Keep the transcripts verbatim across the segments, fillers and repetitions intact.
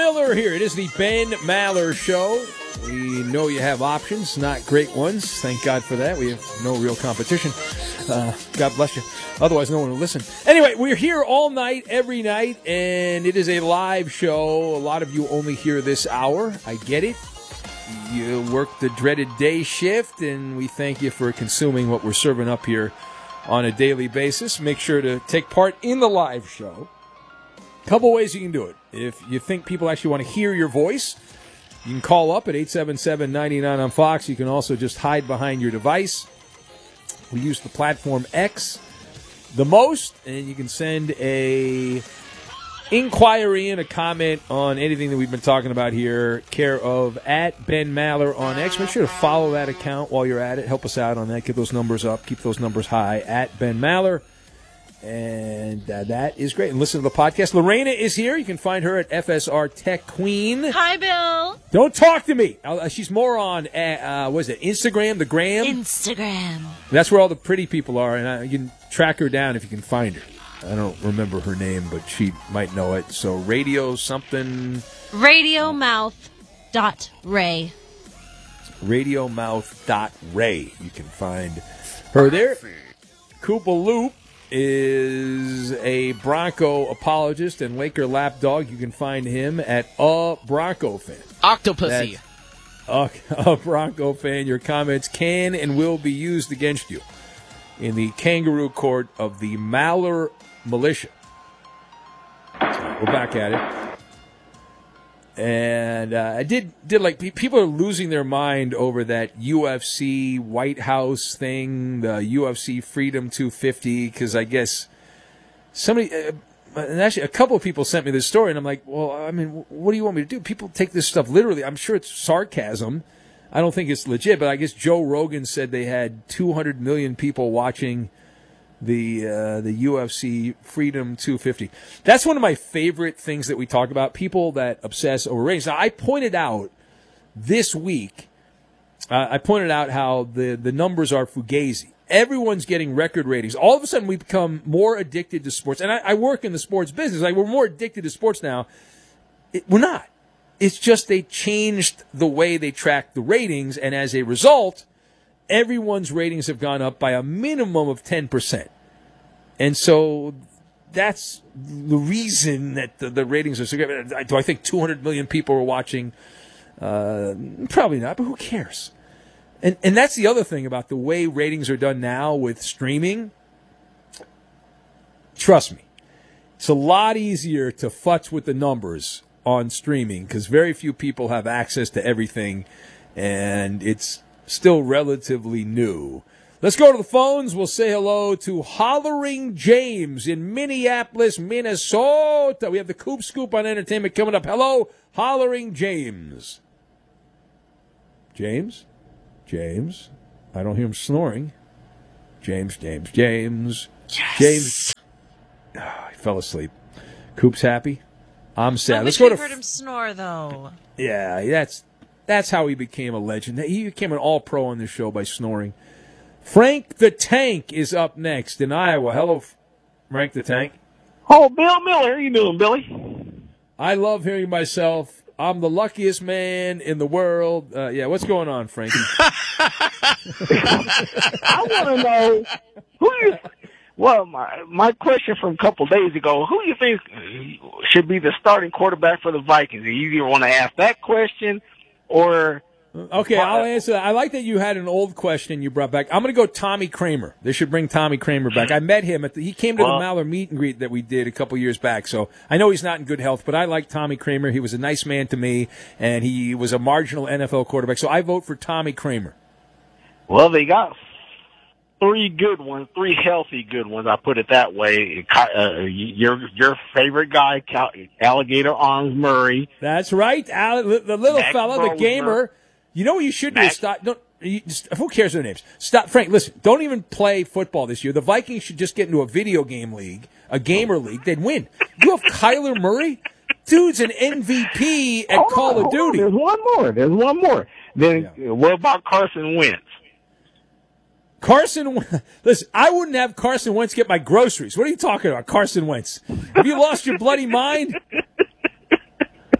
Miller here. It is the Ben Maller Show. We know you have options, not great ones. Thank God for that. We have no real competition. Uh, God bless you. Otherwise, no one will listen. Anyway, we're here all night, every night, and it is a live show. A lot of you only hear this hour. I get it. You work the dreaded day shift, and we thank you for consuming what we're serving up here on a daily basis. Make sure to take part in the live show. Couple ways you can do it. If you think people actually want to hear your voice, you can call up at eight seven seven, nine nine on Fox. You can also just hide behind your device. We use the platform X the most, and you can send a inquiry and a comment on anything that we've been talking about here, care of at Ben Maller on X. Make sure to follow that account while you're at it. Help us out on that. Get those numbers up. Keep those numbers high at Ben Maller. And uh, that is great. And listen to the podcast. Lorena is here. You can find her at F S R Tech Queen. Hi, Bill. Don't talk to me. Uh, she's more on, uh, uh, what is it, Instagram, the gram? Instagram. That's where all the pretty people are, and uh, you can track her down if you can find her. I don't remember her name, but she might know it. So radio something. Radiomouth dot Ray. Radiomouth dot Ray. You can find her there. Koopa Loop is a Bronco apologist and Laker lapdog. You can find him at a Bronco fan. Octopussy. A, a Bronco fan. Your comments can and will be used against you in the kangaroo court of the Maller Militia. So we're back at it. And uh, I did did like people are losing their mind over that U F C White House thing, the U F C Freedom two fifty, because I guess somebody, uh, and actually a couple of people sent me this story, and I'm like, well, I mean, what do you want me to do? People take this stuff literally. I'm sure it's sarcasm. I don't think it's legit, but I guess Joe Rogan said they had two hundred million people watching the uh, the U F C Freedom two fifty. That's one of my favorite things that we talk about, people that obsess over ratings. Now, I pointed out this week, uh, I pointed out how the, the numbers are fugazi. Everyone's getting record ratings. All of a sudden, we become more addicted to sports. And I, I work in the sports business. Like, we're more addicted to sports now. It, we're not. It's just they changed the way they track the ratings, and as a result, everyone's ratings have gone up by a minimum of ten percent. And so that's the reason that the, the ratings are so good. Do I think two hundred million people are watching? Uh, probably not, but who cares? And and that's the other thing about the way ratings are done now with streaming. Trust me, it's a lot easier to futz with the numbers on streaming because very few people have access to everything, and it's still relatively new. Let's go to the phones. We'll say hello to Hollering James in Minneapolis, Minnesota. We have the Coop Scoop on entertainment coming up. Hello, Hollering James. James? James? I don't hear him snoring. James, James, James. Yes. James. Oh, he fell asleep. Coop's happy. I'm sad. I Let's wish go I to. heard him snore, though. Yeah, that's that's how he became a legend. He became an all-pro on this show by snoring. Frank the Tank is up next in Iowa. Hello, Frank the Tank. Oh, Bill Miller. How you doing, Billy? I love hearing myself. I'm the luckiest man in the world. Uh, yeah, what's going on, Frankie? I want to know who you. Well, my my question from a couple days ago: who do you think should be the starting quarterback for the Vikings? You either want to ask that question, or okay, I'll answer that. I like that you had an old question you brought back. I'm going to go Tommy Kramer. They should bring Tommy Kramer back. I met him at the, he came to well, the Maller meet and greet that we did a couple years back. So I know he's not in good health, but I like Tommy Kramer. He was a nice man to me, and he was a marginal N F L quarterback. So I vote for Tommy Kramer. Well, they got three good ones, three healthy good ones. I put it that way. Uh, your your favorite guy, Alligator Arms Murray. That's right, Al, the little Max fella, the Bozer. gamer. You know what you should do? Max. Is stop. Don't. You just, who cares their names? Stop, Frank. Listen, don't even play football this year. The Vikings should just get into a video game league, a gamer league. They'd win. You have Kyler Murray. Dude's an M V P at Hold Call on, of Duty. On. There's one more. There's one more. Then Yeah. what about Carson Wentz? Carson, listen, I wouldn't have Carson Wentz get my groceries. What are you talking about, Carson Wentz? Have you lost your bloody mind?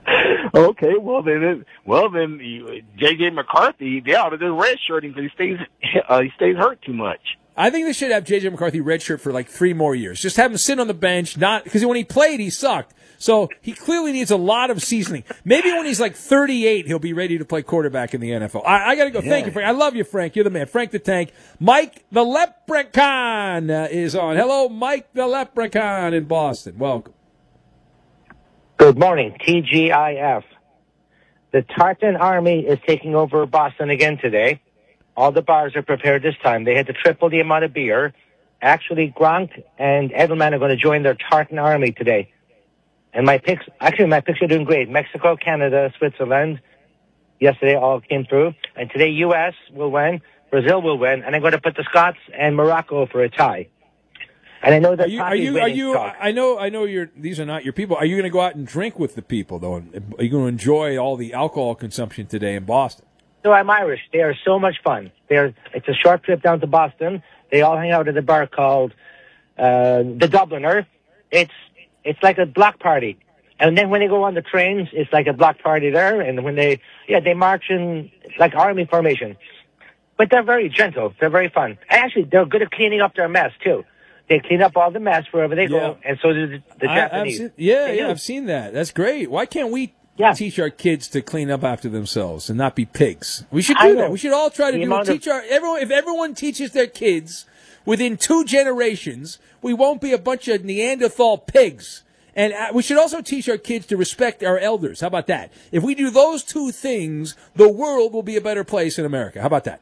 Okay, well then, it, well then, J J McCarthy, they ought to do red shirting because he stays, uh, he stays hurt too much. I think they should have J J McCarthy redshirt for like three more years. Just have him sit on the bench, not because when he played, he sucked. So he clearly needs a lot of seasoning. Maybe when he's like thirty-eight, he'll be ready to play quarterback in the N F L. I, I got to go. Yeah. Thank you, Frank. I love you, Frank. You're the man. Frank the Tank. Mike the Leprechaun uh, is on. Hello, Mike the Leprechaun in Boston. Welcome. Good morning, T G I F. The Tartan Army is taking over Boston again today. All the bars are prepared this time. They had to triple the amount of beer. Actually, Gronk and Edelman are going to join their Tartan Army today. And my picks, actually, my picks are doing great. Mexico, Canada, Switzerland. Yesterday, all came through. And today, U S will win. Brazil will win. And I'm going to put the Scots and Morocco for a tie. And I know that. Are you? Are you? Are you I know. I know. You're. These are not your people. Are you going to go out and drink with the people, though? Are you going to enjoy all the alcohol consumption today in Boston? So I'm Irish. They are so much fun. They're. It's a short trip down to Boston. They all hang out at a bar called uh, the Dubliner. It's it's like a block party. And then when they go on the trains, it's like a block party there. And when they yeah they march in like army formation. But they're very gentle. They're very fun. And actually, they're good at cleaning up their mess too. They clean up all the mess wherever they go, yeah. And so do the, the I, Japanese. Seen, yeah, they yeah, do. I've seen that. That's great. Why can't we yeah. teach our kids to clean up after themselves and not be pigs? We should do that. We should all try to the do teach of, our everyone. If everyone teaches their kids within two generations, we won't be a bunch of Neanderthal pigs. And we should also teach our kids to respect our elders. How about that? If we do those two things, the world will be a better place in America. How about that?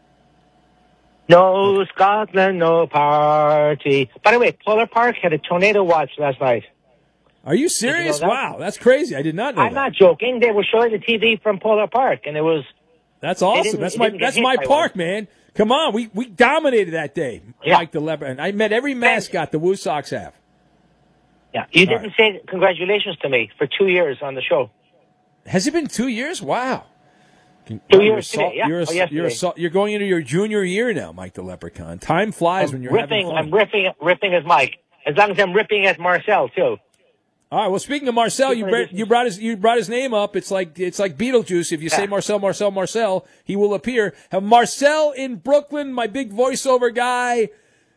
No Scotland, no party. By the way, Polar Park had a tornado watch last night. Are you serious? You know that? Wow, that's crazy. I did not know I'm that. not joking. They were showing the T V from Polar Park, and it was... That's awesome. That's my that's my park, one. man. Come on, we we dominated that day. Yeah. Like the Lebanon. I met every mascot the Woo Sox have. Yeah, you All didn't right. say congratulations to me for two years on the show. Has it been two years? Wow. Two you're years salt, today, yeah. You're, a, oh, you're, a, you're going into your junior year now, Mike the Leprechaun. Time flies I'm when you're ripping, having fun. I'm ripping, ripping as Mike. As long as I'm ripping as Marcel too. All right. Well, speaking of Marcel, you brought, you brought his you brought his name up. It's like it's like Beetlejuice. If you yeah. say Marcel, Marcel, Marcel, he will appear. Have Marcel in Brooklyn, my big voiceover guy.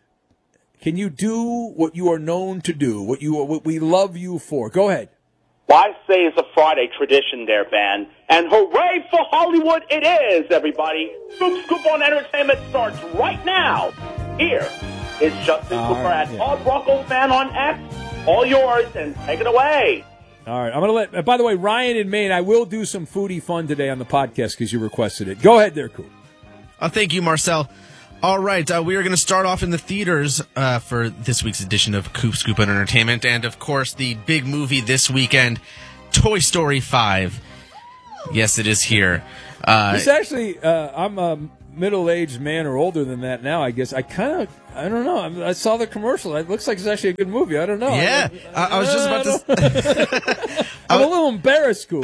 Can you do what you are known to do? What you what we love you for? Go ahead. Well, I say it's a Friday tradition there, Ben. And hooray for Hollywood it is, everybody. Scoop Scoop on Entertainment starts right now. Here is Justin All Cooper right, at yeah. All Broncos fan on X. All yours, and take it away. All right. I'm going to let, uh, by the way, Ryan in Maine, I will do some foodie fun today on the podcast because you requested it. Go ahead there, Coop. Uh, thank you, Marcel. All right, uh, we are going to start off in the theaters uh, for this week's edition of Coop Scoop on Entertainment. And, of course, the big movie this weekend, Toy Story five. Yes, it is here. Uh, It's actually, uh, I'm a middle-aged man or older than that now, I guess. I kind of, I don't know. I, I saw the commercial. It looks like it's actually a good movie. I don't know. Yeah, I, I, I was just about to... I'm a little embarrassed, Coop.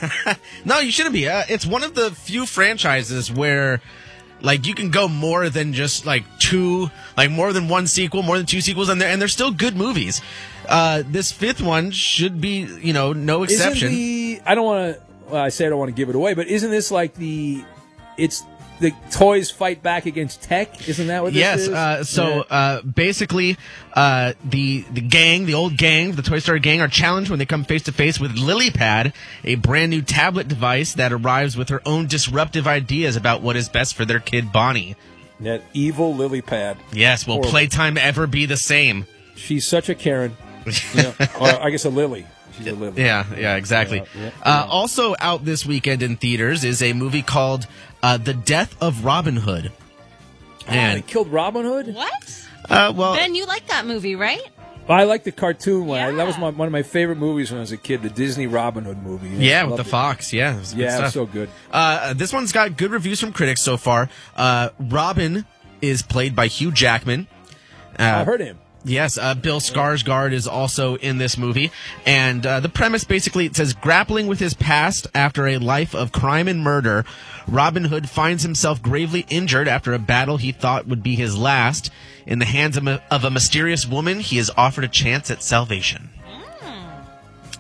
No, you shouldn't be. Uh, it's one of the few franchises where... Like, you can go more than just, like, two, like, more than one sequel, more than two sequels, and they're, and they're still good movies. Uh, this fifth one should be, you know, no exception. Isn't the, I don't want to, well, I say I don't want to give it away, but isn't this like the, it's the toys fight back against tech? Isn't that what this yes, is? Yes, uh, so yeah. uh, basically, uh, the the gang, the old gang, the Toy Story gang, are challenged when they come face to face with LilyPad, a brand new tablet device that arrives with her own disruptive ideas about what is best for their kid Bonnie. That evil LilyPad. Yes, will Horrible. playtime ever be the same? She's such a Karen. You know, or I guess a Lily. She's a Lily. Yeah, yeah, exactly. Yeah, yeah, uh, yeah. Also out this weekend in theaters is a movie called uh, The Death of Robin Hood. Oh, they killed Robin Hood? What? Uh, well, Ben, you like that movie, right? I like the cartoon one. I, that was Yeah. my, one of my favorite movies when I was a kid, the Disney Robin Hood movie. Yeah, yeah, I with the loved it. fox. Yeah, it was good Yeah, it stuff. was so good. Uh, this one's got good reviews from critics so far. Uh, Robin is played by Hugh Jackman. Uh, I heard him. Yes, uh, Bill Skarsgård is also in this movie. And uh, the premise basically, it says, grappling with his past after a life of crime and murder, Robin Hood finds himself gravely injured after a battle he thought would be his last. In the hands of a, of a mysterious woman, he is offered a chance at salvation. Mm.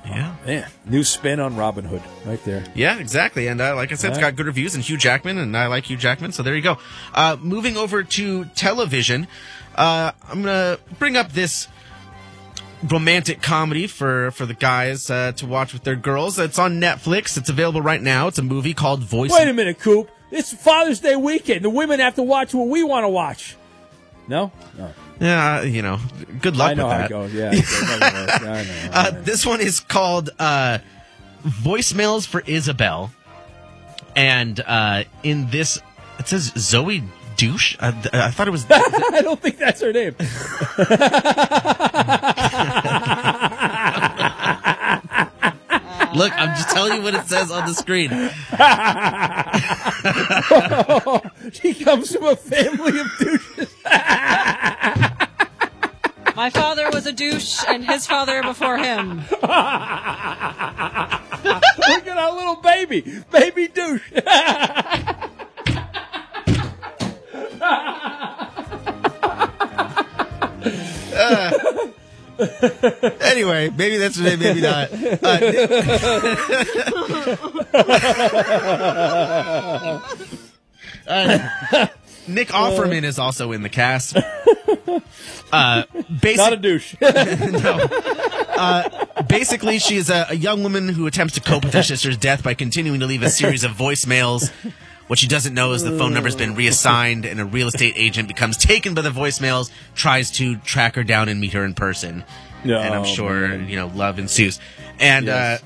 Yeah. Man, new spin on Robin Hood right there. Yeah, exactly. And uh, like I said, it's Yeah. got good reviews and Hugh Jackman, and I like Hugh Jackman, so there you go. Uh, moving over to television, uh, I'm going to bring up this romantic comedy for, for the guys uh, to watch with their girls. It's on Netflix. It's available right now. It's a movie called Voice... Wait a minute, Coop. It's Father's Day weekend. The women have to watch what we want to watch. No? No. Yeah, you know, good luck I know with how that. it goes. Yeah, it doesn't work. Yeah, I know. Uh, this one is called uh, Voicemails for Isabel. And uh, in this, it says Zoe Douche. I, I thought it was... I don't think that's her name. Look, I'm just telling you what it says on the screen. She comes from a family of douches. My father was a douche, and his father before him. Look at our little baby. Baby douche. uh, anyway, maybe that's maybe not. Uh, uh, Nick Offerman is also in the cast. Uh, basic, Not a douche. no. Uh, basically, she is a, a young woman who attempts to cope with her sister's death by continuing to leave a series of voicemails. What she doesn't know is the phone number's been reassigned, and a real estate agent becomes taken by the voicemails, tries to track her down and meet her in person. No, and I'm sure, man. you know, love ensues. And, Yes.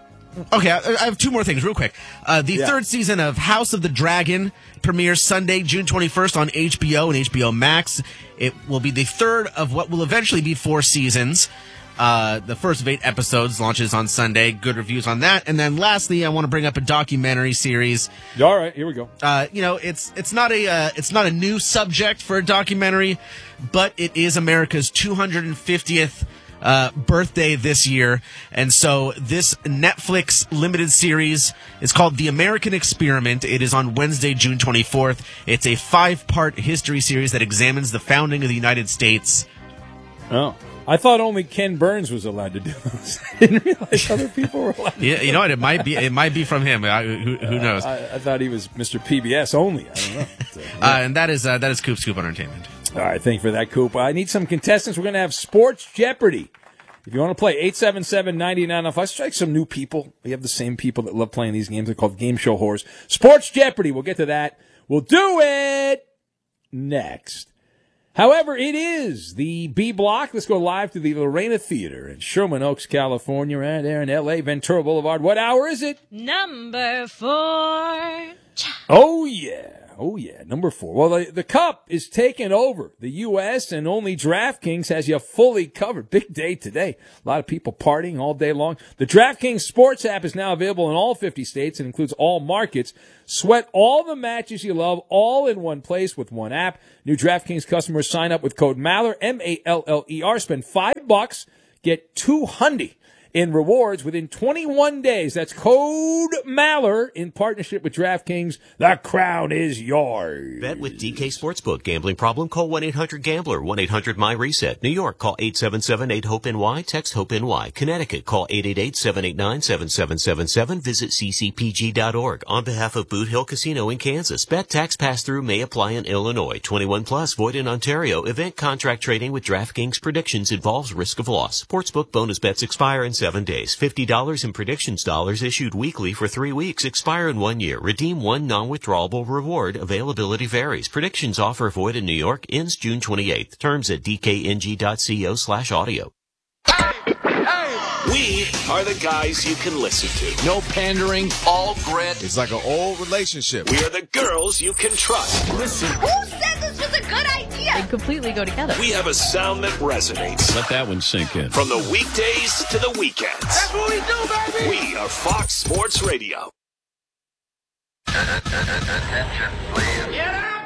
uh, okay, I, I have two more things real quick. Uh, the Yeah. third season of House of the Dragon premieres Sunday, June twenty-first on H B O and H B O Max. It will be the third of what will eventually be four seasons. Uh, the first of eight episodes launches on Sunday. Good reviews on that. And then lastly, I want to bring up a documentary series. All right, here we go. Uh, you know, it's it's not a uh, it's not a new subject for a documentary, but it is America's two hundred fiftieth uh, birthday this year, and so this Netflix limited series is called The American Experiment. It is on Wednesday, June twenty-fourth. It's a five-part history series that examines the founding of the United States. Oh. I thought only Ken Burns was allowed to do this. I didn't realize other people were allowed to Yeah, you know what? It might be it might be from him. I, who, who knows? I, I thought he was Mister P B S only. I don't know. So, yeah. Uh, and that is uh, that is Coop Scoop Entertainment. All right, thank you for that, Coop. I need some contestants. We're going to have Sports Jeopardy. If you want to play, eight seven seven, nine nine oh five. Let's strike some new people. We have the same people that love playing these games. They're called Game Show Whores. Sports Jeopardy. We'll get to that. We'll do it next. However, it is the B Block. Let's go live to the Lorena Theater in Sherman Oaks, California, right there in L A, Ventura Boulevard. What hour is it? Number four. Oh, yeah. Oh, yeah. Number four. Well, the, the Cup is taking over the U S, and only DraftKings has you fully covered. Big day today. A lot of people partying all day long. The DraftKings Sports app is now available in all fifty states and includes all markets. Sweat all the matches you love all in one place with one app. New DraftKings customers sign up with code Maller, M A L L E R. Spend five bucks, get two hundred in rewards within twenty-one days. That's code Maller in partnership with DraftKings. The crown is yours. Bet with D K Sportsbook. Gambling problem? Call one eight hundred gambler. one eight hundred my reset. New York, call eight seven seven eight hope N Y. Text HOPE-NY. Connecticut, call eight eight eight seven eight nine seven seven seven seven. Visit c c p g dot org. On behalf of Boot Hill Casino in Kansas, bet tax pass-through may apply in Illinois. twenty-one plus, void in Ontario. Event contract trading with DraftKings predictions involves risk of loss. Sportsbook bonus bets expire in seven days. fifty dollars in predictions dollars issued weekly for three weeks. Expire in one year. Redeem one non-withdrawable reward. Availability varies. Predictions offer void in New York. Ends June twenty-eighth. Terms at d k n g dot co slash audio. We are the guys you can listen to. No pandering, all grit. It's like an old relationship. We are the girls you can trust. Listen. Who said this was a good idea? They completely go together. We have a sound that resonates. Let that one sink in. From the weekdays to the weekends. That's what we do, baby! We are Fox Sports Radio. Attention, please. Get up!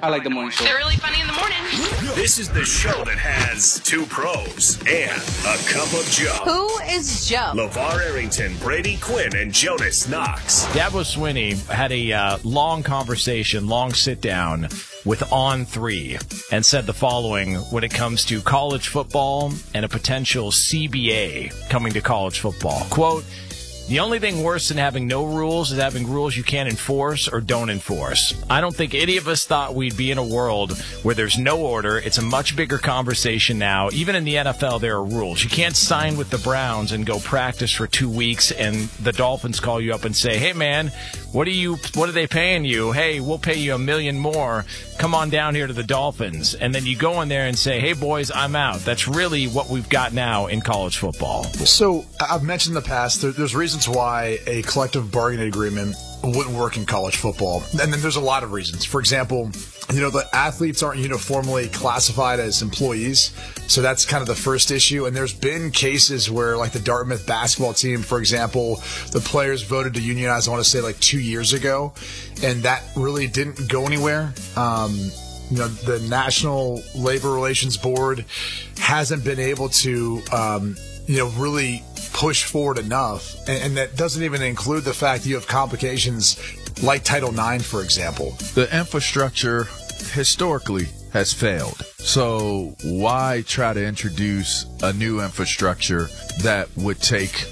I like the morning show. They're really funny in the morning. This is the show that has two pros and a cup of Joe. Who is Joe? LeVar Arrington, Brady Quinn, and Jonas Knox. Dabo Swinney had a uh, long conversation, long sit-down with On three and said the following when it comes to college football and a potential C B A coming to college football. Quote, the only thing worse than having no rules is having rules you can't enforce or don't enforce. I don't think any of us thought we'd be in a world where there's no order. It's a much bigger conversation now. Even in the N F L, there are rules. You can't sign with the Browns and go practice for two weeks and the Dolphins call you up and say, hey, man, what are you? What are they paying you? Hey, we'll pay you a million more. Come on down here to the Dolphins. And then you go in there and say, hey, boys, I'm out. That's really what we've got now in college football. So I've mentioned in the past, there, there's reasons why a collective bargaining agreement wouldn't work in college football. And then there's a lot of reasons. For example, you know, the athletes aren't uniformly classified as employees. So that's kind of the first issue. And there's been cases where, like the Dartmouth basketball team, for example, the players voted to unionize, I want to say like two years ago. And that really didn't go anywhere. Um, you know, the National Labor Relations Board hasn't been able to, um, you know, really push forward enough. And, and that doesn't even include the fact that you have complications like Title nine, for example. The infrastructure historically has failed. So why try to introduce a new infrastructure that would take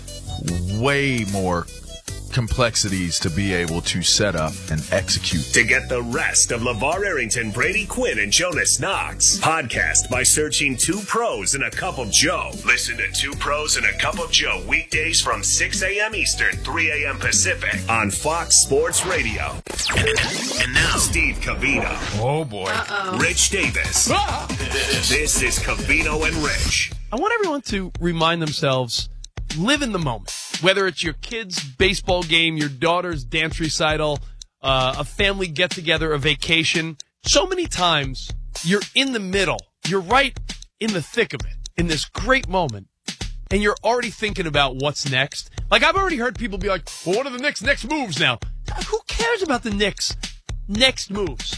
way more complexities to be able to set up and execute? To get the rest of LeVar Arrington, Brady Quinn, and Jonas Knox, podcast by searching Two Pros and a Cup of Joe. Listen to Two Pros and a Cup of Joe weekdays from six a.m. Eastern, three a.m. Pacific on Fox Sports Radio. And now, Steve Covino. Oh, boy. Uh-oh. Rich Davis. Ah! This is Covino and Rich. I want everyone to remind themselves, live in the moment. Whether it's your kid's baseball game, your daughter's dance recital, uh, a family get-together, a vacation. So many times, you're in the middle. You're right in the thick of it, in this great moment, and you're already thinking about what's next. Like, I've already heard people be like, well, what are the Knicks' next moves now? Who cares about the Knicks' next moves?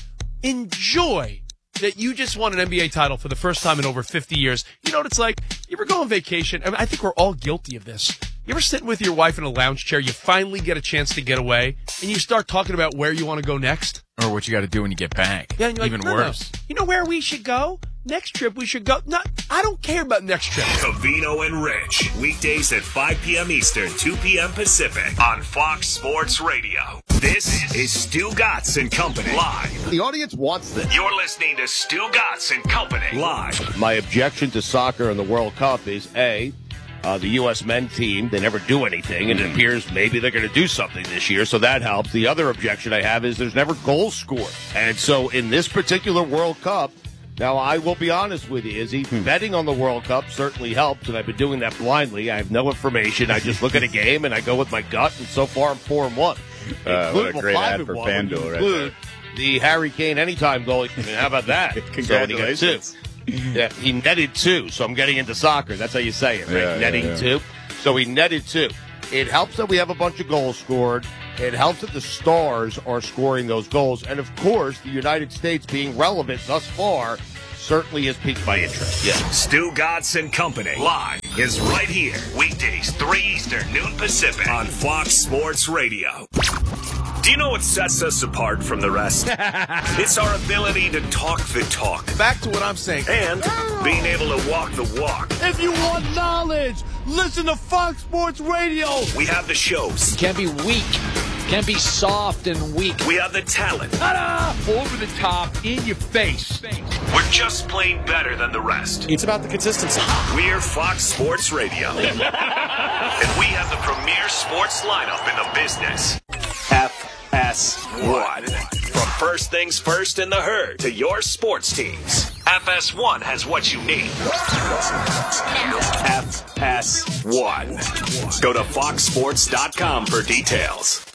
Enjoy that you just won an N B A title for the first time in over fifty years. You know what it's like? You ever go on vacation? I mean, I think we're all guilty of this. You ever sitting with your wife in a lounge chair, you finally get a chance to get away, and you start talking about where you want to go next? Or what you got to do when you get back. Yeah, and you're like, Even no, worse. No. You know where we should go? Next trip we should go. Not, I don't care about next trip. Covino and Rich. Weekdays at five p.m. Eastern, two p.m. Pacific on Fox Sports Radio. This is Stu Gatz and Company live. The audience wants this. You're listening to Stu Gatz and Company live. My objection to soccer and the World Cup is A, uh, the U S men team, they never do anything, and it appears maybe they're going to do something this year, so that helps. The other objection I have is there's never goals scored. And so in this particular World Cup, now, I will be honest with you, Izzy, hmm. betting on the World Cup certainly helps, and I've been doing that blindly. I have no information. I just look at a game, and I go with my gut, and so far I'm four and one. Uh, what a great ad for FanDuel right there. The Harry Kane anytime goal. I mean, how about that? Congratulations. So he, got two. Yeah, he netted two, so I'm getting into soccer. That's how you say it, right? Yeah, Netting yeah, yeah. two. So he netted two. It helps that we have a bunch of goals scored. It helps that the stars are scoring those goals. And, of course, the United States being relevant thus far certainly has piqued my interest. Yeah. Stu Gatz and Company live is right here. Weekdays, three Eastern, noon Pacific on Fox Sports Radio. Do you know what sets us apart from the rest? It's our ability to talk the talk. Back to what I'm saying. And being able to walk the walk. If you want knowledge, listen to Fox Sports Radio. We have the shows. You can't be weak. Can't be soft and weak. We have the talent. Ta-da! Over the top, in your face. We're just plain better than the rest. It's about the consistency. We're Fox Sports Radio. And we have the premier sports lineup in the business. F S one. From first things first in the herd to your sports teams. F S one has what you need. F S one. Go to fox sports dot com for details.